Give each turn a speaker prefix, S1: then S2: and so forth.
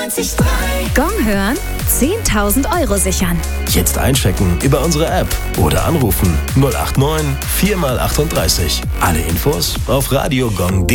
S1: 98.3.
S2: Gong hören, 10.000 Euro sichern.
S3: Jetzt einchecken über unsere App oder anrufen 089 4x38. Alle Infos auf radiogong.de.